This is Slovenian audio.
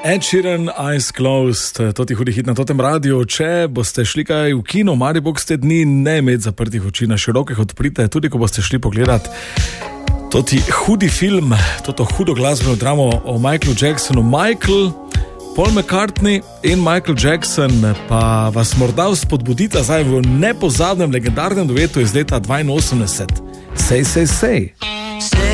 Ed Sheeran, Eyes Closed, to ti hudi hit na totem radiju. Če boste šli kaj v kino, Maribor ste dni, ne imeti zaprtih oči, na širokih odprite, tudi ko boste šli pogledat to ti hudi film, to hudo glasbeno dramo o Michaelu Jacksonu. Paul McCartney in Michael Jackson pa vas morda spodbudita zdaj v nepozabnem legendarnem duetu iz leta 82. Say, say, say.